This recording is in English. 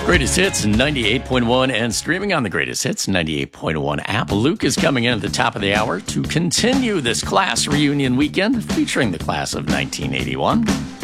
Greatest Hits 98.1 and streaming on the Greatest Hits 98.1 app. Luke is coming in at the top of the hour to continue this class reunion weekend featuring the class of 1981.